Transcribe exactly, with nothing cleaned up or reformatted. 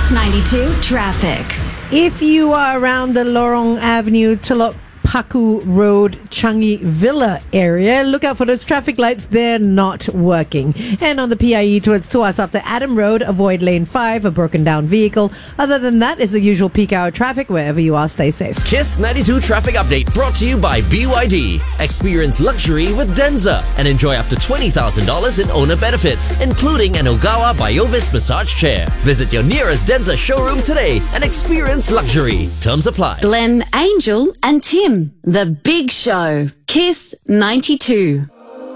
Kiss ninety-two traffic. If you are around the Lorong Avenue, Telok Paku Road, Changi Villa area, look out for those traffic lights. They're not working. And on the P I E towards Tuas after Adam Road, avoid lane five, a broken down vehicle. Other than that, is the usual peak hour traffic. Wherever you are, stay safe. Kiss ninety-two traffic update brought to you by B Y D. Experience luxury with Denza and enjoy up to twenty thousand dollars in owner benefits, including an Ogawa Biovis massage chair. Visit your nearest Denza showroom today and experience luxury. Terms apply. Glenn, Angel, and Tim. The Big Show. Kiss ninety-two.